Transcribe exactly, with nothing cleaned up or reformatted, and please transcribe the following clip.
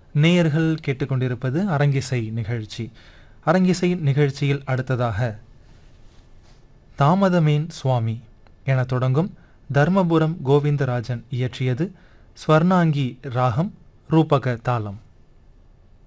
நேயர்கள் கேட்டுக்கொண்டிருப்பது அரங்கிசை நிகழ்ச்சி. அரங்கிசை நிகழ்ச்சியில் அடுத்ததாக தாமதமேன் சுவாமி என தொடங்கும் தர்மபுரம் கோவிந்தராஜன் இயற்றியது ஸ்வர்ணாங்கி ராகம் ரூபக தாளம்.